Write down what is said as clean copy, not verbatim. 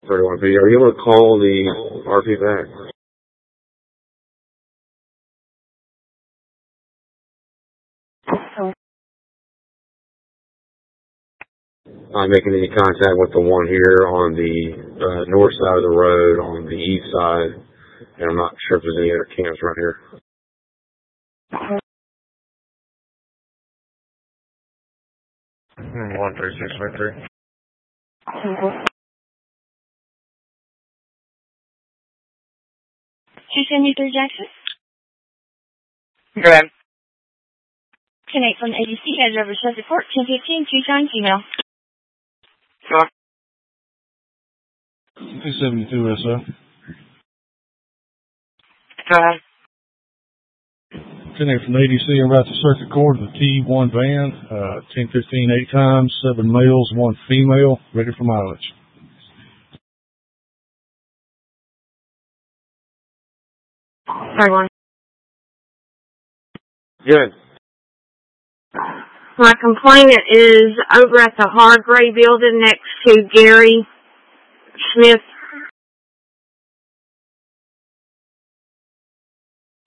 31P. Are you able to call the RP back? Not making any contact with the one here on the north side of the road on the east side, and I'm not sure if there's any other camps right here. Hmm, 13653. $273 Jackson. Go ahead. Connect from ADC, headed over to Subject Port, 1015, Tucson, Gmail. Sure. 272 SO. Go ahead. Connect from ADC and route to circuit court of the T1 van, 1015 8 times, 7 males, 1 female, ready for mileage. Everyone. Good. My complainant is over at the Hargray building next to Gary Smith's